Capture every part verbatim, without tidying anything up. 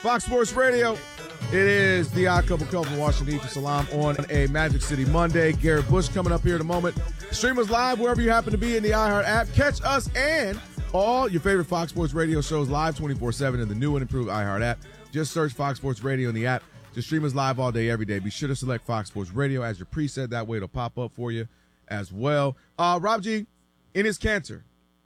Fox Sports Radio. It is the Odd Couple Couple from Washington, D C Salam on a Magic City Monday. Garrett Bush coming up here in a moment. Stream us live wherever you happen to be in the iHeart app. Catch us and all your favorite Fox Sports Radio shows live twenty-four seven in the new and improved iHeart app. Just search Fox Sports Radio in the app. Just stream us live all day, every day. Be sure to select Fox Sports Radio as your preset. That way it'll pop up for you as well. Uh, Rob G, Enes Kanter.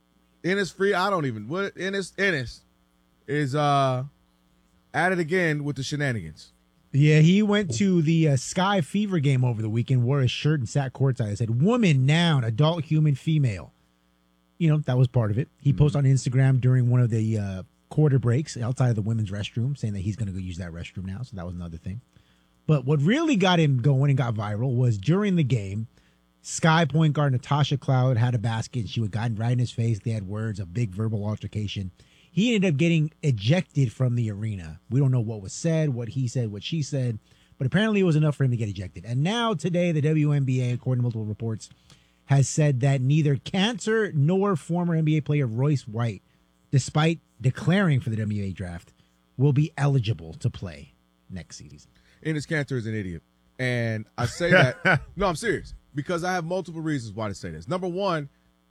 Enes free, I don't even, what, Enes, Enes is uh, at it again with the shenanigans. Yeah, he went to the uh, Sky Fever game over the weekend, wore his shirt and sat courtside. It said, woman, noun, adult, human, female. You know, that was part of it. He mm-hmm. posted on Instagram during one of the uh, quarter breaks outside of the women's restroom, saying that he's going to go use that restroom now. So that was another thing. But what really got him going and got viral was during the game, Sky point guard Natasha Cloud had a basket. And she would got right in his face. They had words, a big verbal altercation. He ended up getting ejected from the arena. We don't know what was said, what he said, what she said, but apparently it was enough for him to get ejected. And now today, the W N B A, according to multiple reports, has said that neither Kanter nor former N B A player Royce White, despite declaring for the W N B A draft, will be eligible to play next season. Enes Kanter is an idiot. And I say that, no, I'm serious, because I have multiple reasons why to say this. Number one,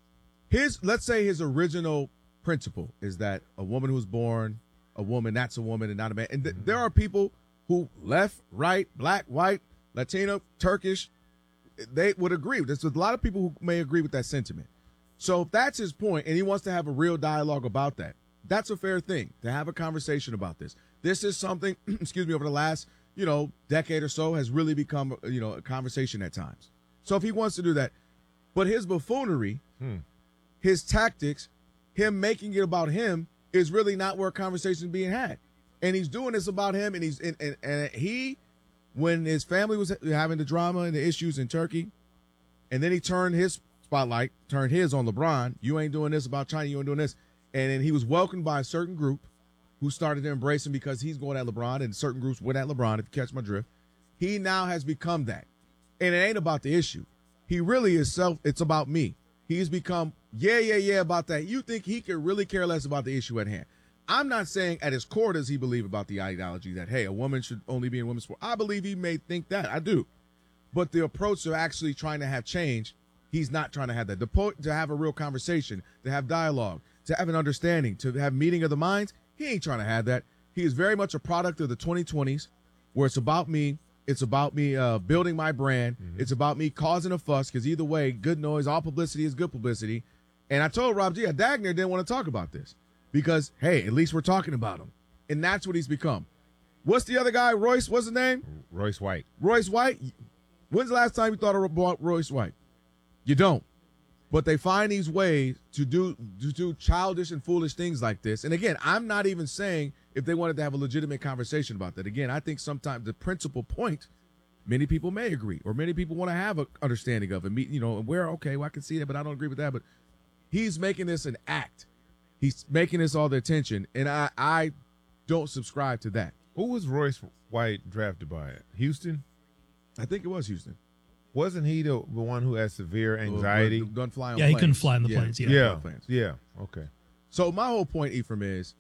his, let's say his original principle is that a woman who's born a woman, that's a woman and not a man. And th- there are people who left, right, black, white, Latino, Turkish, they would agree. There's a lot of people who may agree with that sentiment. So if that's his point and he wants to have a real dialogue about that, that's a fair thing, to have a conversation about this. This is something, excuse me, over the last, you know, decade or so has really become, you know, a conversation at times. So if he wants to do that, but his buffoonery, hmm. his tactics, him making it about him is really not where a conversation is being had. And he's doing this about him, and he's and, and, and he, when his family was having the drama and the issues in Turkey, and then he turned his spotlight, turned his on LeBron. You ain't doing this about China, you ain't doing this. And then he was welcomed by a certain group who started to embrace him because he's going at LeBron, and certain groups went at LeBron, if you catch my drift. He now has become that. And it ain't about the issue. He really is self, it's about me. He's become, yeah, yeah, yeah, about that. You think he could really care less about the issue at hand. I'm not saying at his core does he believe about the ideology that, hey, a woman should only be in women's sport. I believe he may think that. I do. But the approach to actually trying to have change, he's not trying to have that. The point to have a real conversation, to have dialogue, to have an understanding, to have meeting of the minds, he ain't trying to have that. He is very much a product of the twenty twenties where it's about me. It's about me uh, building my brand. Mm-hmm. It's about me causing a fuss because either way, good noise, all publicity is good publicity. And I told Rob G, Dagner didn't want to talk about this because, hey, at least we're talking about him. And that's what he's become. What's the other guy, Royce? What's his name? Royce White. Royce White? When's the last time you thought of Royce White? You don't. But they find these ways to do to do childish and foolish things like this. And, again, I'm not even saying if they wanted to have a legitimate conversation about that. Again, I think sometimes the principal point, many people may agree, or many people want to have an understanding of it. You know, and we're okay, well, I can see that, but I don't agree with that. But he's making this an act. He's making this all the attention, and I, I don't subscribe to that. Who was Royce White drafted by? Houston? I think it was Houston. Wasn't he the, the one who had severe anxiety? Couldn't fly on yeah, planes. he couldn't fly on the yeah. planes. Yeah, yeah, planes. yeah. Okay. So my whole point, Ephraim, is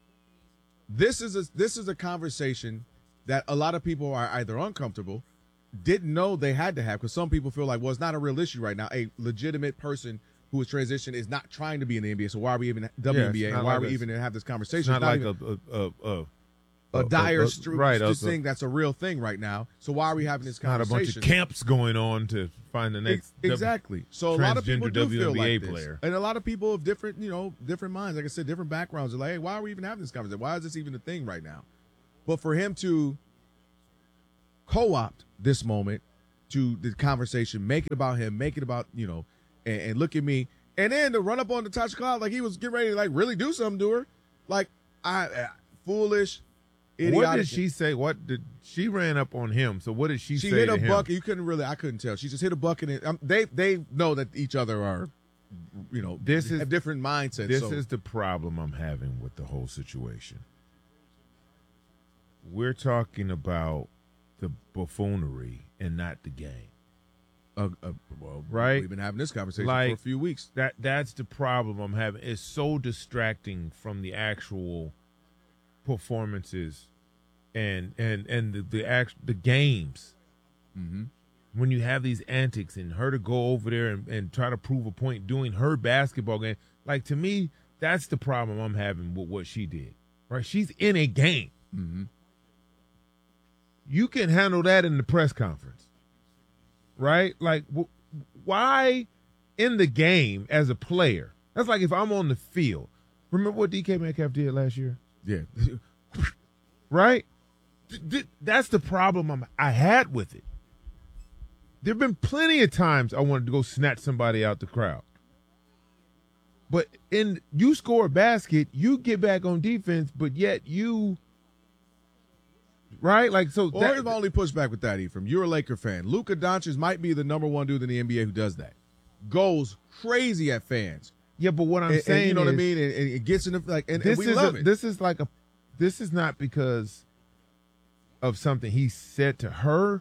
this is a, this is a conversation that a lot of people are either uncomfortable, didn't know they had to have, because some people feel like, well, it's not a real issue right now. A legitimate person who is transitioned is not trying to be in the N B A, so why are we even W N B A, yeah, and why like are we a, even have this conversation? It's not, not like even, a, a, a, a a dire uh, uh, stru- right, uh, thing that's a real thing right now. So why are we having this not conversation? a bunch of camps going on to find the next exactly. W- so a lot of people do W N B A feel like this. player, and a lot of people of different, you know, different minds. Like I said, different backgrounds. Are like, hey, why are we even having this conversation? Why is this even a thing right now? But for him to co-opt this moment to the conversation, make it about him, make it about, you know, and, and look at me, and then to run up on Natasha Cloud like he was getting ready to like really do something to her, like I uh, foolish. Idiotic. What did she say? What did she ran up on him? So what did she, she say? She hit to a him? bucket. You couldn't really. I couldn't tell. She just hit a bucket. And um, they they know that each other are, you know, this is have different mindsets. This so. is the problem I'm having with the whole situation. We're talking about the buffoonery and not the game. Uh, uh, well, right? We've been having this conversation like, for a few weeks. That that's the problem I'm having. It's so distracting from the actual performances and and and the the act the games. Mm-hmm. When you have these antics and her to go over there and, and try to prove a point doing her basketball game, like to me, that's the problem I'm having with what she did. Right? She's in a game. Mm-hmm. You can handle that in the press conference, right? Like, w- why in the game as a player? That's like if I'm on the field. Remember what D K Metcalf did last year? Yeah. Right? Th- th- that's the problem I'm, I had with it. There have been plenty of times I wanted to go snatch somebody out the crowd. But in you score a basket, you get back on defense, but yet you, right? Like so. Or that, if I only push back with that, Ephraim, you're a Laker fan. Luka Doncic might be the number one dude in the N B A who does that. Goes crazy at fans. Yeah, but what I'm and, saying, and you know is, what I mean, and, and it gets in the like, and, this and we is love a, it. This is like a, this is not because of something he said to her,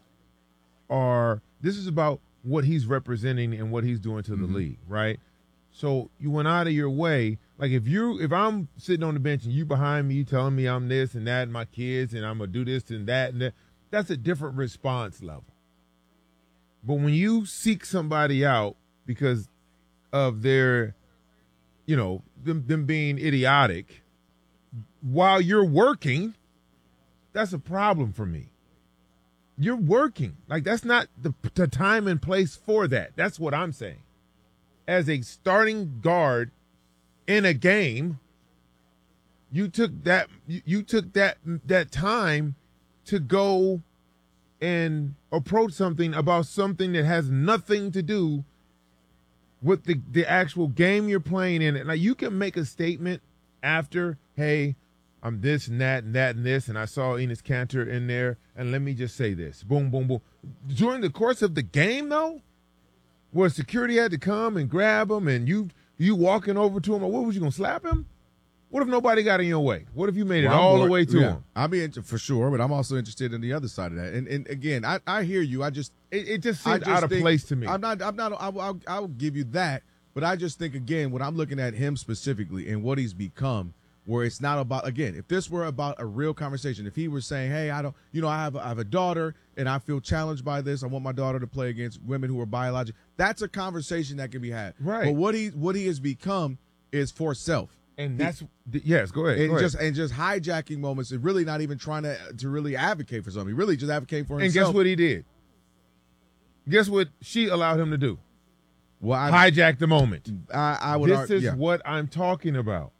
or this is about what he's representing and what he's doing to the Mm-hmm. league, right? So you went out of your way. Like if you, if I'm sitting on the bench and you behind me, you telling me I'm this and that and my kids and I'm gonna do this and that and that, that's a different response level. But when you seek somebody out because of their, you know, them, them being idiotic while you're working, that's a problem for me. You're working. Like, that's not the, the time and place for that. That's what I'm saying. As a starting guard in a game, you took that you, you took that that time to go and approach something about something that has nothing to do with the, the actual game you're playing in. Now, you can make a statement after, hey, I'm this and that and that and this, and I saw Enes Kanter in there, and let me just say this. Boom, boom, boom. During the course of the game, though, where security had to come and grab him, and you you walking over to him, or what was you going to slap him? What if nobody got in your way? What if you made it Well, I'm all more- the way to yeah, him? I'll be into for sure, but I'm also interested in the other side of that. And and again, I, I hear you. I just It, it just I seemed just out of think- place to me. I'm not. I'm not. I'll, I'll, I'll give you that. But I just think again, when I'm looking at him specifically and what he's become, where it's not about again, if this were about a real conversation, if he were saying, "Hey, I don't, you know, I have I have a daughter and I feel challenged by this. I want my daughter to play against women who are biological." That's a conversation that can be had. Right. But what he what he has become is for self. and that's yes. Go ahead. And go ahead. just and just hijacking moments and really not even trying to to really advocate for something. Really just advocating for and himself. guess what he did? Guess what she allowed him to do? Well, I, Hijack the moment. I, I would This argue, is yeah. what I'm talking about.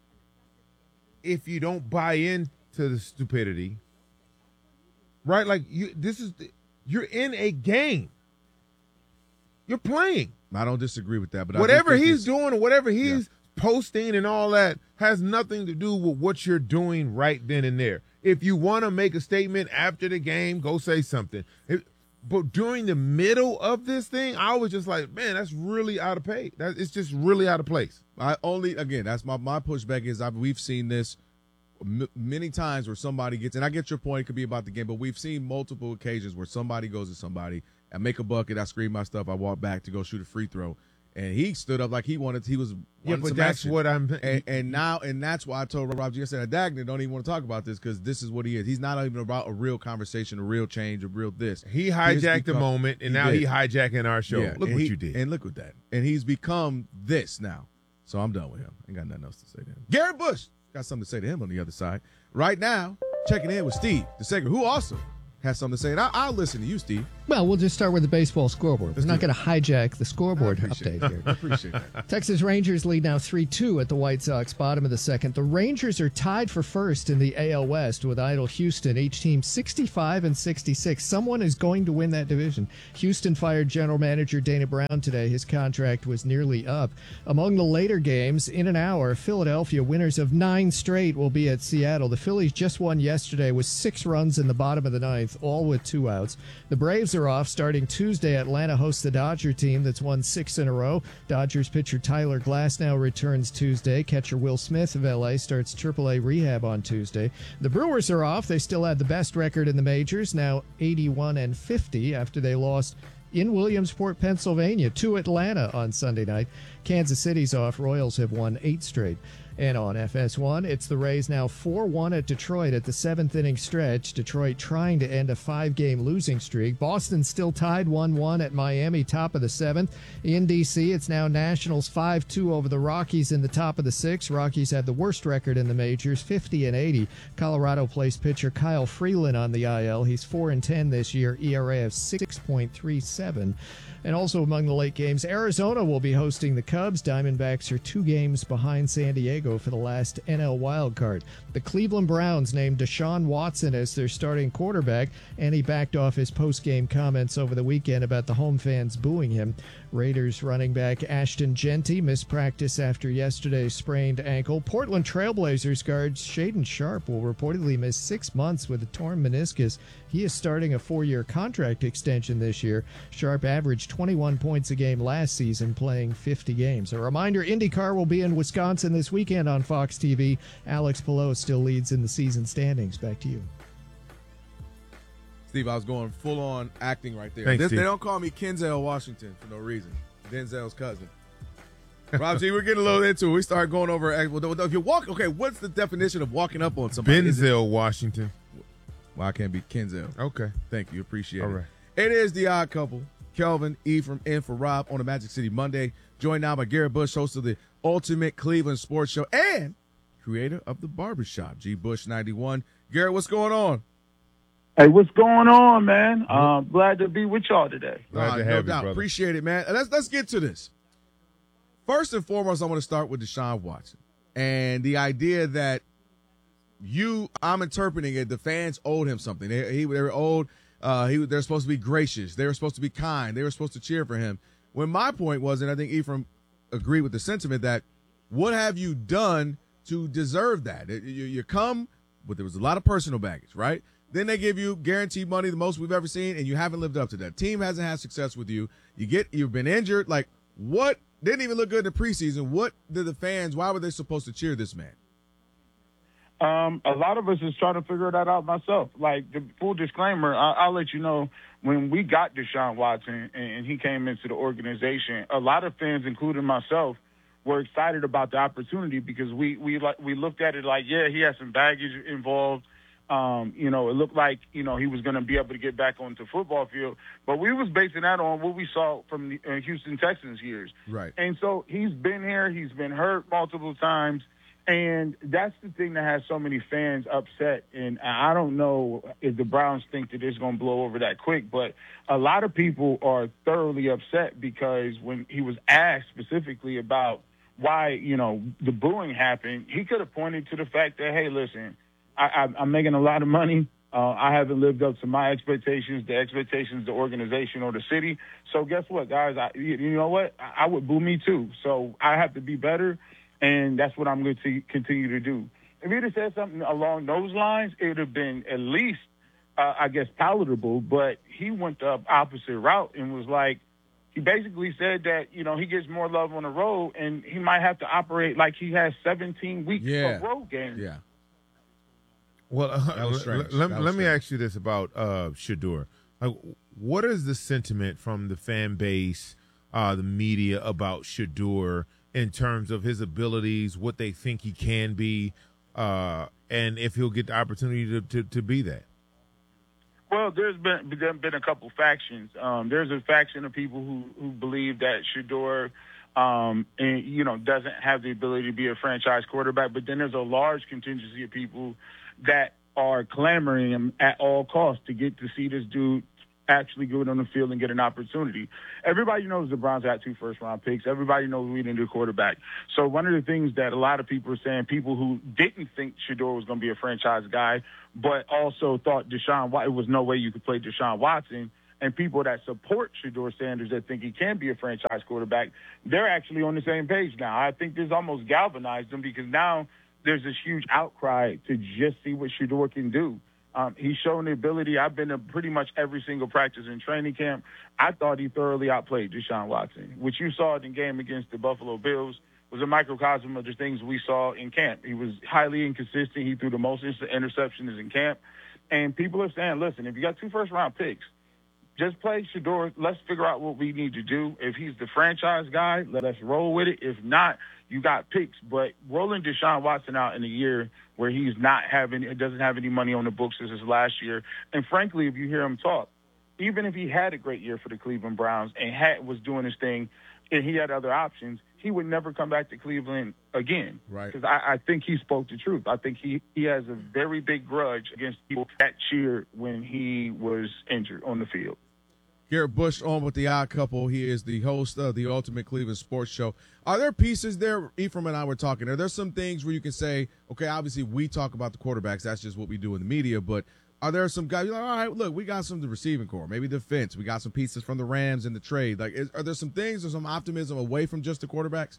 If you don't buy into the stupidity, right? Like you, this is you're in a game. You're playing. I don't disagree with that, but I do Whatever think he's it's- doing or whatever he's posting and all that has nothing to do with what you're doing right then and there. If you want to make a statement after the game, go say something. If- but during the middle of this thing, I was just like, man, that's really out of place. That, it's just really out of place. I only again that's my my pushback is I we've seen this m- many times where somebody gets and I get your point, it could be about the game, but we've seen multiple occasions where somebody goes to somebody and make a bucket, I scream my stuff, I walk back to go shoot a free throw, and he stood up like he wanted he was Yeah, wanted but some that's action. what I'm. and, and now and that's why I told Rob G. I said Dagner don't even want to talk about this because this is what he is. He's not even about a real conversation, a real change, a real this. he hijacked the become- moment, and he now did. he hijacking our show. Yeah, Look and what he- you did. And look at that. And he's become this now. So I'm done with him. Ain't got nothing else to say to him. Garrett Bush got something to say to him on the other side. Right now, checking in with Steve, the segment, who also has something to say. And I, I'll listen to you, Steve. Well, we'll just start with the baseball scoreboard. Let's We're not do going to hijack the scoreboard I appreciate update here. I appreciate that. Texas Rangers lead now three two at the White Sox, bottom of the second. The Rangers are tied for first in the A L West with Idle Houston, each team sixty-five and sixty-six. Someone is going to win that division. Houston fired general manager Dana Brown today. His contract was nearly up. Among the later games, in an hour, Philadelphia, winners of nine straight, will be at Seattle. The Phillies just won yesterday with six runs in the bottom of the ninth, all with two outs. The Braves are off starting Tuesday. Atlanta hosts the Dodger team that's won six in a row. Dodgers pitcher Tyler Glasnow returns Tuesday. Catcher Will Smith of L A starts triple A rehab on Tuesday. The Brewers are off. They still had the best record in the majors, now eighty-one and fifty after they lost in Williamsport, Pennsylvania to Atlanta on Sunday night. Kansas City's off. Royals have won eight straight. And on F S one, it's the Rays now four one at Detroit at the seventh inning stretch. Detroit trying to end a five-game losing streak. Boston still tied one one at Miami, top of the seventh. In D C, it's now Nationals five two over the Rockies in the top of the sixth. Rockies had the worst record in the majors, fifty and eighty. Colorado placed pitcher Kyle Freeland on the I L. He's four and ten this year, E R A of six point three seven. And also among the late games, Arizona will be hosting the Cubs. Diamondbacks are two games behind San Diego for the last N L wildcard. The Cleveland Browns named Deshaun Watson as their starting quarterback, and he backed off his post-game comments over the weekend about the home fans booing him. Raiders running back Ashton Genty missed practice after yesterday's sprained ankle. Portland Trailblazers guard Shaden Sharp will reportedly miss six months with a torn meniscus. He is starting a four-year contract extension this year. Sharp averaged twenty-one points a game last season, playing fifty games. A reminder, IndyCar will be in Wisconsin this weekend on Fox T V. Alex Palou still leads in the season standings. Back to you. Steve, I was going full-on acting right there. Thanks, This, Steve. they don't call me Kenzel Washington for no reason. Denzel's cousin. Rob G, we're getting a little into it. We start going over. Well, if you walk, okay, what's the definition of walking up on somebody? Is it- Benzel Washington. Well, I can't be Kenzel. Okay. Thank you. Appreciate All it. right. It is the Odd Couple. Kelvin, Ephraim, in for Rob on a Magic City Monday. Joined now by Garrett Bush, host of the Ultimate Cleveland Sports Show and creator of the Barbershop, G Bush ninety-one. Garrett, what's going on? Hey, what's going on, man? Um, glad to be with y'all today. Glad Uh, to no have you, doubt. brother. Appreciate it, man. Let's let's get to this. First and foremost, I want to start with Deshaun Watson and the idea that you, I'm interpreting it, the fans owed him something. They, he, they were owed. Uh, he, they're supposed to be gracious. They were supposed to be kind. They were supposed to cheer for him. When my point was, and I think Ephraim agreed with the sentiment, that what have you done to deserve that? You, you come, but there was a lot of personal baggage, right? Then they give you guaranteed money, the most we've ever seen, and you haven't lived up to that. Team hasn't had success with you. You get, you've been injured. Like, what? Didn't even look good in the preseason. What did the fans? Why were they supposed to cheer this man? Um, a lot of us is trying to figure that out myself. Like, the full disclaimer, I, I'll let you know, when we got Deshaun Watson and, and he came into the organization, a lot of fans, including myself, were excited about the opportunity because we we like we looked at it like, yeah, he has some baggage involved. Um, you know, it looked like, you know, he was going to be able to get back onto the football field. But we was basing that on what we saw from the uh, Houston Texans years. Right. And so he's been here. He's been hurt multiple times. And that's the thing that has so many fans upset. And I don't know if the Browns think that it's going to blow over that quick, but a lot of people are thoroughly upset because when he was asked specifically about why, you know, the booing happened, he could have pointed to the fact that, hey, listen, I, I, I'm making a lot of money. Uh, I haven't lived up to my expectations, the expectations of the organization or the city. So guess what, guys? I, you, you know what? I, I would boo me too. So I have to be better, and that's what I'm going to continue to do. If he'd have said something along those lines, it would have been at least, uh, I guess, palatable. But he went the opposite route and was like, he basically said that, you know, he gets more love on the road, and he might have to operate like he has seventeen weeks Yeah. of road games. Yeah. Well, uh, That was strange. let, let, That was let me strange. ask you this about uh, Shador. Like, what is the sentiment from the fan base, uh, the media about Shador in terms of his abilities, what they think he can be, uh, and if he'll get the opportunity to, to, to be that? Well, there's been there been a couple factions. Um, there's a faction of people who, who believe that Shador, um, and, you know, doesn't have the ability to be a franchise quarterback. But then there's a large contingency of people that are clamoring him at all costs to get to see this dude actually go on the field and get an opportunity. Everybody knows the Browns got two first-round picks. Everybody knows we need a quarterback. So one of the things that a lot of people are saying, people who didn't think Shador was going to be a franchise guy, but also thought Deshaun Watson, it was no way you could play Deshaun Watson, and people that support Shador Sanders that think he can be a franchise quarterback, they're actually on the same page now. I think this almost galvanized them because now there's this huge outcry to just see what Shador can do. Um, he's shown the ability. I've been to pretty much every single practice in training camp. I thought he thoroughly outplayed Deshaun Watson. What you saw in the game against the Buffalo Bills was a microcosm of the things we saw in camp. He was highly inconsistent. He threw the most interceptions in camp. And people are saying, listen, if you got two first-round picks, just play Shedeur. Let's figure out what we need to do. If he's the franchise guy, let's roll with it. If not, you got picks. But rolling Deshaun Watson out in a year where he's not having, doesn't have any money on the books as his last year, and frankly, if you hear him talk, even if he had a great year for the Cleveland Browns and had was doing his thing, and he had other options, he would never come back to Cleveland again. Right. Because I, I think he spoke the truth. I think he, he has a very big grudge against people that cheered when he was injured on the field. Garrett Bush on with the Odd Couple. He is the host of the Ultimate Cleveland Sports Show. Are there pieces there, Ephraim and I were talking, are there some things where you can say, okay, obviously we talk about the quarterbacks, that's just what we do in the media, but are there some guys, you're like, all right, look, we got some of the receiving core, maybe defense, we got some pieces from the Rams in the trade. Like, is, are there some things or some optimism away from just the quarterbacks?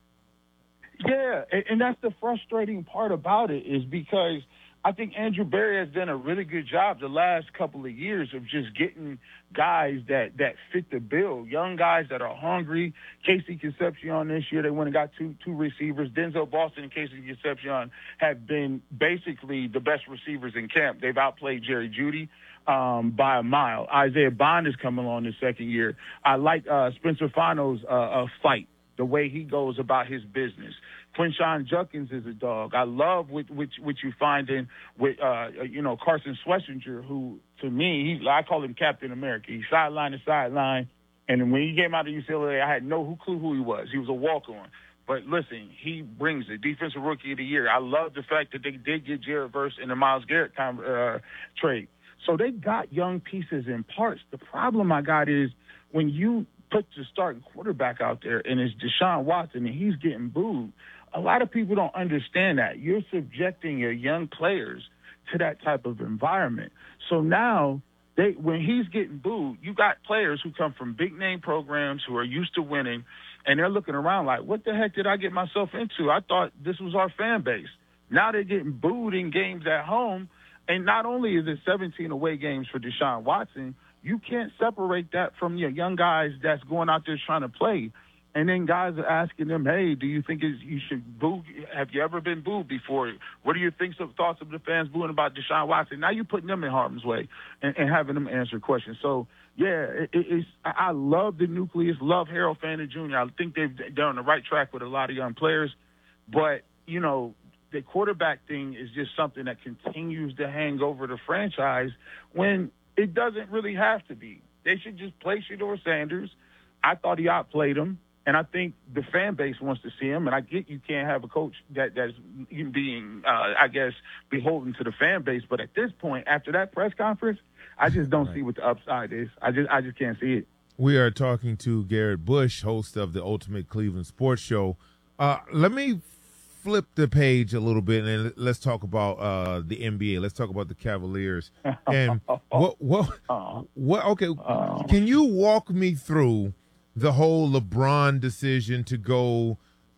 Yeah, and, and that's the frustrating part about it is because I think Andrew Berry has done a really good job the last couple of years of just getting guys that, that fit the bill, young guys that are hungry. Casey Concepcion this year, they went and got two two receivers. Denzel Boston and Casey Concepcion have been basically the best receivers in camp. They've outplayed Jerry Jeudy um, by a mile. Isaiah Bond is coming along the second year. I like uh, Spencer Fano's uh, uh, fight, the way he goes about his business. Quinshon Judkins is a dog. I love what, what, what you find in with, uh, you know, Carson Schlesinger, who, to me, he, I call him Captain America. He's sideline to sideline. And when he came out of U C L A, I had no clue who he was. He was a walk-on. But listen, he brings it. Defensive Rookie of the Year. I love the fact that they did get Jared Verse in the Myles Garrett uh, trade. So they got young pieces and parts. The problem I got is when you put the starting quarterback out there and it's Deshaun Watson and he's getting booed, a lot of people don't understand that. You're subjecting your young players to that type of environment. So now, they, when he's getting booed, you got players who come from big-name programs who are used to winning, and they're looking around like, what the heck did I get myself into? I thought this was our fan base. Now they're getting booed in games at home, and not only is it seventeen away games for Deshaun Watson, you can't separate that from your young guys that's going out there trying to play. And then guys are asking them, hey, do you think is, you should boo? Have you ever been booed before? What do you think of thoughts of the fans booing about Deshaun Watson? Now you're putting them in harm's way and, and having them answer questions. So, yeah, it, it's I love the nucleus, love Harold Fannin Junior I think they've they're on the right track with a lot of young players. But, you know, the quarterback thing is just something that continues to hang over the franchise when it doesn't really have to be. They should just play Shedeur Sanders. I thought he outplayed him. And I think the fan base wants to see him. And I get you can't have a coach that that's being, uh, I guess, beholden to the fan base. But at this point, after that press conference, I just don't right. see what the upside is. I just I just can't see it. We are talking to Garrett Bush, host of the Ultimate Cleveland Sports Show. Uh, let me flip the page a little bit and let's talk about uh, the N B A. Let's talk about the Cavaliers. And what what what? Okay, can you walk me through the whole LeBron decision to go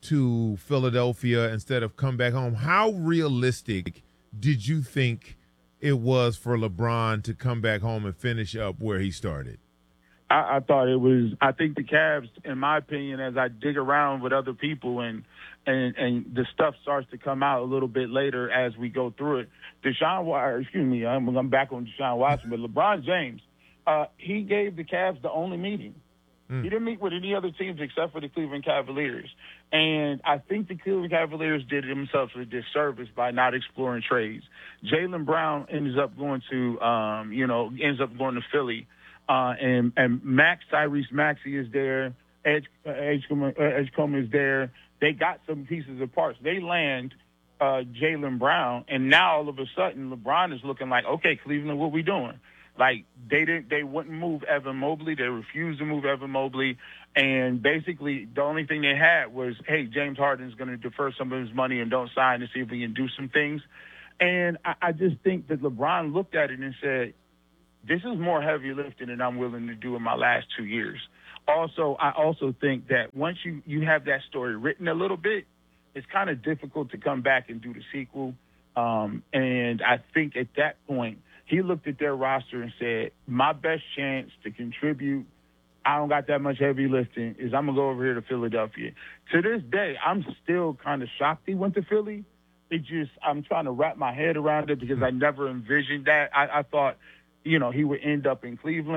to Philadelphia instead of come back home? How realistic did you think it was for LeBron to come back home and finish up where he started? I, I thought it was – I think the Cavs, in my opinion, as I dig around with other people and, and, and the stuff starts to come out a little bit later as we go through it, Deshaun – excuse me, I'm, I'm back on Deshaun Watson, but LeBron James, uh, he gave the Cavs the only meeting. Mm. He didn't meet with any other teams except for the Cleveland Cavaliers. And I think the Cleveland Cavaliers did themselves a disservice by not exploring trades. Jaylen Brown ends up going to, um, you know, ends up going to Philly. Uh, and, and Max, Tyrese Maxey is there. Edge, uh, Edgecombe, uh, Edgecombe is there. They got some pieces of parts. They land uh, Jaylen Brown, and now all of a sudden LeBron is looking like, okay, Cleveland, what we doing? Like, they didn't, they wouldn't move Evan Mobley. They refused to move Evan Mobley. And basically, the only thing they had was, hey, James Harden's going to defer some of his money and don't sign to see if we can do some things. And I, I just think that LeBron looked at it and said, this is more heavy lifting than I'm willing to do in my last two years. Also, I also think that once you, you have that story written a little bit, it's kind of difficult to come back and do the sequel. Um, and I think at that point, he looked at their roster and said, my best chance to contribute, I don't got that much heavy lifting, is I'm going to go over here to Philadelphia. To this day, I'm still kind of shocked he went to Philly. It just, I'm trying to wrap my head around it because I never envisioned that. I, I thought, you know, he would end up in Cleveland.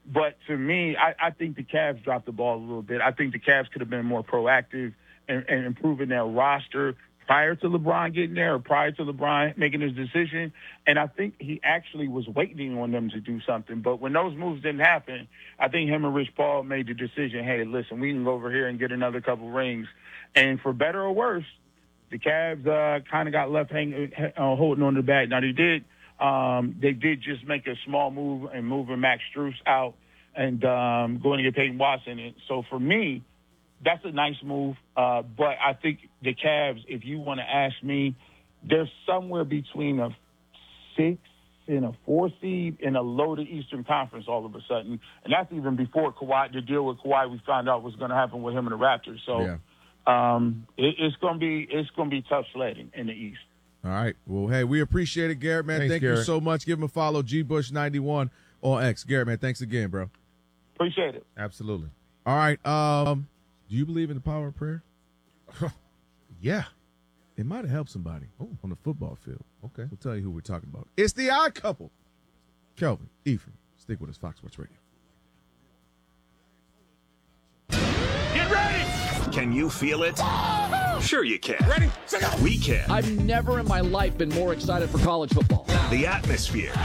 But to me, I, I think the Cavs dropped the ball a little bit. I think the Cavs could have been more proactive and, and improving their roster prior to LeBron getting there or prior to LeBron making his decision. And I think he actually was waiting on them to do something. But when those moves didn't happen, I think him and Rich Paul made the decision, hey, listen, we can go over here and get another couple rings. And for better or worse, the Cavs uh, kind of got left hanging, uh, holding on to the bag. Now, they did um, they did just make a small move and moving Max Strus out and um, going to get Peyton Watson. And so for me, that's a nice move. Uh, but I think the Cavs, if you want to ask me, they're somewhere between a six and a four seed in a loaded Eastern Conference all of a sudden. And that's even before Kawhi, the deal with Kawhi we found out was going to happen with him and the Raptors. So Yeah. um, it, it's going to be it's going to be tough sledding in the East. All right. Well, hey, we appreciate it, Garrett, man. Thanks, Thank Garrett. you so much. Give him a follow, G Bush ninety-one on X. Garrett, man, thanks again, bro. Appreciate it. Absolutely. All right. Um, do you believe in the power of prayer? Yeah. It might have helped somebody on the football field. Okay. We'll tell you who we're talking about. It's the Odd Couple. Kelvin, Ephraim, stick with us, Fox Sports Radio. Get ready! Can you feel it? Sure you can. Ready? We can. I've never in my life been more excited for college football. The atmospheres,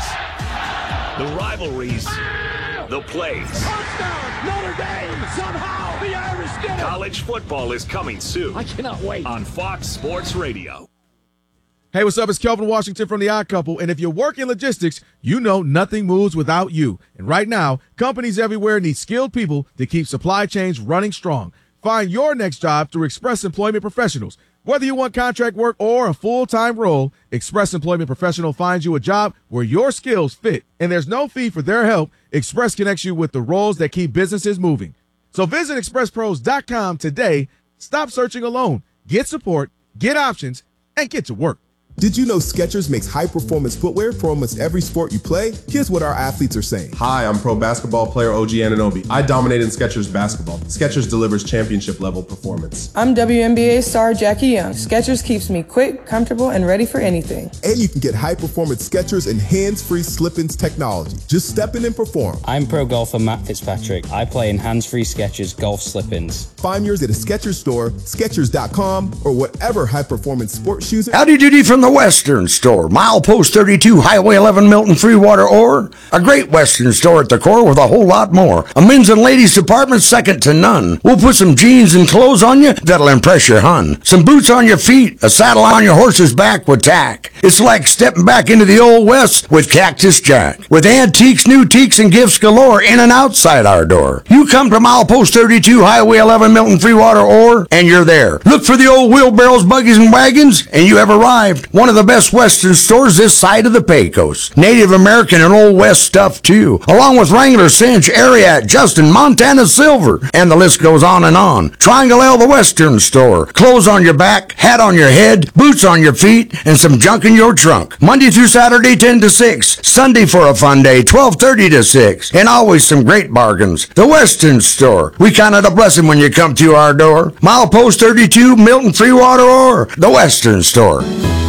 the rivalries, the plays. Touchdown! Notre Dame! Somehow the Irish did it! College football is coming soon I cannot wait. on Fox Sports Radio. Hey, what's up? It's Kelvin Washington from The Odd Couple. And if you work in logistics, you know nothing moves without you. And right now, companies everywhere need skilled people to keep supply chains running strong. Find your next job through Express Employment Professionals. Whether you want contract work or a full-time role, Express Employment Professional finds you a job where your skills fit. And there's no fee for their help. Express connects you with the roles that keep businesses moving. So visit express pros dot com today. Stop searching alone. Get support, get options, and get to work. Did you know Skechers makes high-performance footwear for almost every sport you play? Here's what our athletes are saying. Hi, I'm pro basketball player O G Anunoby. I dominate in Skechers basketball. Skechers delivers championship-level performance. I'm W N B A star Jackie Young. Skechers keeps me quick, comfortable, and ready for anything. And you can get high-performance Skechers and hands-free slip-ins technology. Just step in and perform. I'm pro golfer Matt Fitzpatrick. I play in hands-free Skechers golf slip-ins. Find yours at a Skechers store, Skechers dot com, or whatever high-performance sports shoes. Howdy doody from the Western Store, milepost thirty-two, Highway eleven, Milton, Freewater, or a great Western store at the core with a whole lot more. A men's and ladies department second to none. We'll put some jeans and clothes on you that'll impress your hun. Some boots on your feet, a saddle on your horse's back with tack. It's like stepping back into the old West with Cactus Jack. With antiques, new teaks, and gifts galore in and outside our door. You come to milepost thirty-two, Highway eleven, Milton, Freewater, or, and you're there. Look for the old wheelbarrows, buggies, and wagons, and you have arrived. One of the best Western stores this side of the Pecos. Native American and Old West stuff too, along with Wrangler, Cinch, Ariat, Justin, Montana Silver, and the list goes on and on. Triangle L, the Western Store. Clothes on your back, hat on your head, boots on your feet, and some junk in your trunk. Monday through Saturday, ten to six. Sunday for a fun day, twelve thirty to six. And always some great bargains. The Western Store. We count it a blessing when you come to our door. Milepost thirty-two, Milton, Freewater, or the Western Store.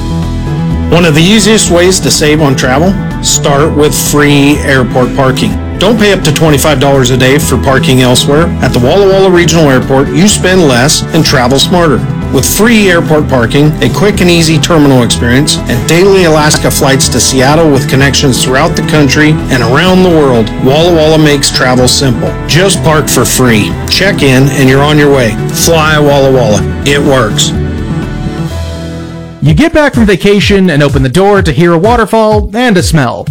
One of the easiest ways to save on travel? Start with free airport parking. Don't pay up to twenty-five dollars a day for parking elsewhere. At the Walla Walla Regional Airport, you spend less and travel smarter. With free airport parking, a quick and easy terminal experience, and daily Alaska flights to Seattle with connections throughout the country and around the world, Walla Walla makes travel simple. Just park for free. Check in and you're on your way. Fly Walla Walla. It works. You get back from vacation and open the door to hear a waterfall and a smell.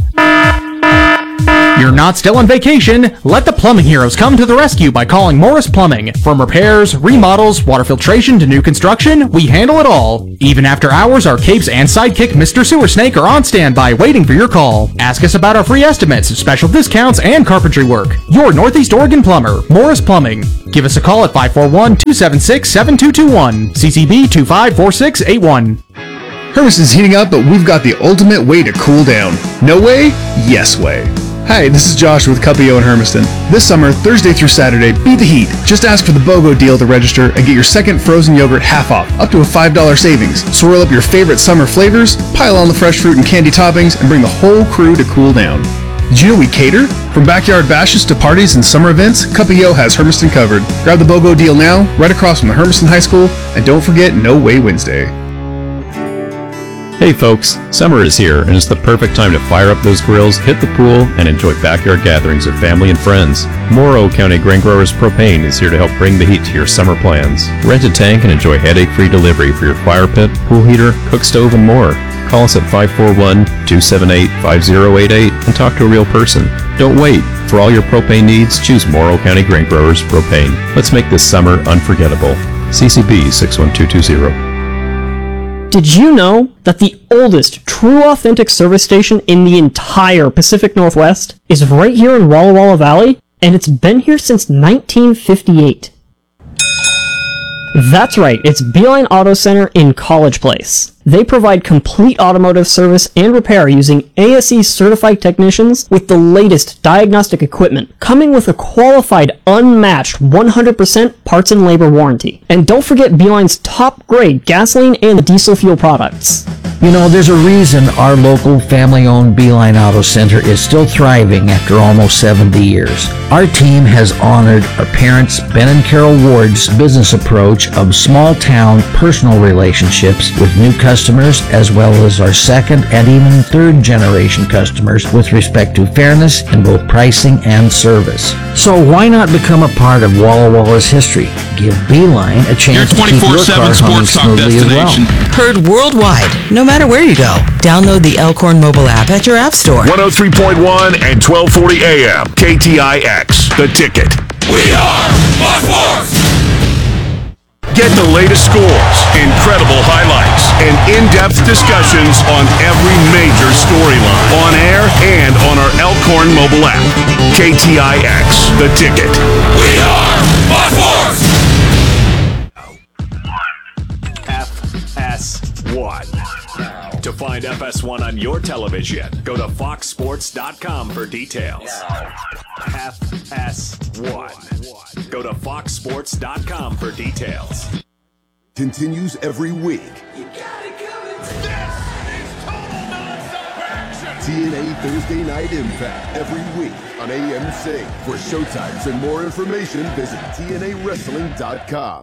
You're not still on vacation. Let the plumbing heroes come to the rescue by calling Morris Plumbing. From repairs, remodels, water filtration to new construction, we handle it all. Even after hours, our capes and sidekick Mister Sewer Snake are on standby waiting for your call. Ask us about our free estimates, special discounts, and carpentry work. Your Northeast Oregon plumber, Morris Plumbing. Give us a call at five four one, two seven six, seven two two one. C C B two five four six eight one. Hermiston's heating up, but we've got the ultimate way to cool down. No way? Yes way. Hi, this is Josh with Cuppio in Hermiston. This summer, Thursday through Saturday, beat the heat. Just ask for the BOGO deal to register and get your second frozen yogurt half off, up to a five dollars savings. Swirl up your favorite summer flavors, pile on the fresh fruit and candy toppings, and bring the whole crew to cool down. Did you know we cater? From backyard bashes to parties and summer events, Cup of Yo has Hermiston covered. Grab the BOGO deal now, right across from the Hermiston High School, and don't forget No Way Wednesday. Hey folks, summer is here and it's the perfect time to fire up those grills, hit the pool, and enjoy backyard gatherings with family and friends. Morrow County Grain Growers Propane is here to help bring the heat to your summer plans. Rent a tank and enjoy headache-free delivery for your fire pit, pool heater, cook stove, and more. Call us at five four one, two seven eight, five zero eight eight and talk to a real person. Don't wait. For all your propane needs, choose Morrow County Grain Growers Propane. Let's make this summer unforgettable. C C B six one two two zero. Did you know that the oldest true authentic service station in the entire Pacific Northwest is right here in Walla Walla Valley? And it's been here since nineteen fifty-eight. That's right, it's Beeline Auto Center in College Place. They provide complete automotive service and repair using A S E certified technicians with the latest diagnostic equipment, coming with a qualified, unmatched one hundred percent parts and labor warranty. And don't forget Beeline's top grade gasoline and diesel fuel products. You know, there's a reason our local family-owned Beeline Auto Center is still thriving after almost seventy years. Our team has honored our parents, Ben and Carol Ward's business approach of small-town personal relationships with new customers, as well as our second and even third-generation customers with respect to fairness in both pricing and service. So why not become a part of Walla Walla's history? Give Beeline a chance to keep your car humming smoothly as well. Heard worldwide, no matter where you go. Download the Elkhorn mobile app at your app store. one oh three point one and twelve forty A M. K T I X, The Ticket. We are Fox Sports! Get the latest scores, incredible highlights, and in-depth discussions on every major storyline on air and on our Elkhorn mobile app. K T I X, The Ticket. We are Fox Sports! F S one. To find F S one on your television, go to fox sports dot com for details. F S one. Go to fox sports dot com for details. Continues every week. You got it coming. This is total nonstop action. T N A Thursday Night Impact every week on A M C. For showtimes and more information, visit T N A wrestling dot com.